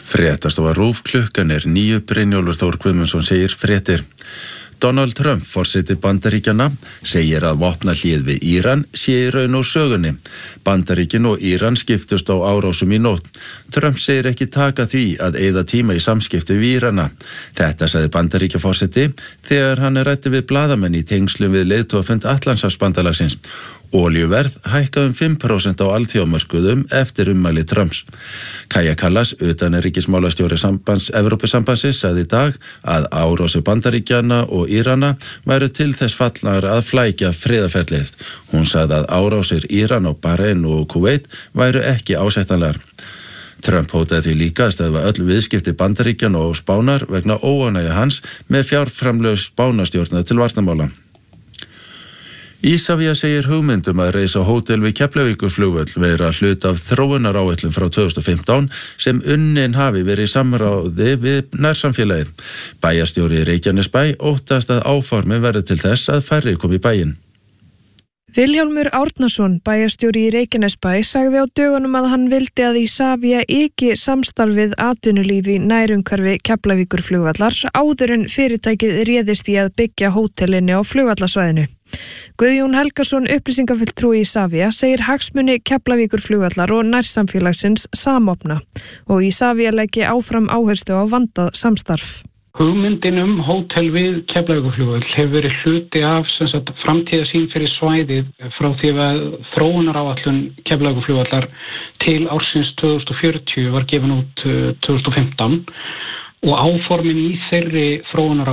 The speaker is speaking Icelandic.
Fréttastofa RÚV, klukkan 9, Brynjólfur Þór Guðmundsson segir fréttir. Donald Trump, forseti Bandaríkjanna, segir að vopnahlið við Íran sé í raun og sögunni. Bandaríkin og Íran skiptust á árásum í nótt. Trump segir ekki taka því að eyða tíma í samskipti við Írana. Þetta sagði Bandaríkjaforseti þegar hann ræddi við blaðamenn í tengslum við leiðtogafund Atlantshafsbandalagsins. Olíuverð hækkaði 5% á alþjóðamörkuðum eftir ummæli Trumps. Kaja Kallas, utanríkismálastjóri Evrópusambandsins, sagði í dag að árásir Bandaríkjanna og Írana væru til þess fallnar að flækja friðarferlið. Hún sagði að árásir Íran á Bahrein og Kúveit væru ekki ásættanlegar. Trump hótaði því líka að stöðva öll viðskipti Bandaríkjanna og Spánar vegna óánægju hans með fjárframlög Spánarstjórnar til varnarmála. Isavia segir hugmyndum að reisa hótel við Keflavíkurflugvöll vera hluta af þróunaráætlun frá 2015 sem unnin hafi verið í samráði við nærsamfélagið. Bæjarstjóri í Reykjanesbæ óttast að áformi verði til þess að færri komi í bæinn. Vilhjálmur Árnason, bæjarstjóri í Reykjanesbæ, sagði á dögunum að hann vildi að Isavia ekki samstarfið atvinnulífi nærumhverfi Keflavíkurflugvallar áður en fyrirtækið réðist í að byggja hótelinni á flugvallarsvæðinu. Guðjón Helgason, upplýsingafulltrúi Isavia, segir hagsmuni Keflavíkurflugvallar og nærsamfélagsins samofna og Isavia leggi áfram áherslu á vandað samstarf. Hugmyndin hótel við Keflavíkurflugvöll hefur verið hluti af framtíðarsýn fyrir svæðið frá því að þróunaráætlun Keflavíkurflugvallar til ársins 2040 var gefin út 2015 og áformin í þeirri þróunaráætlun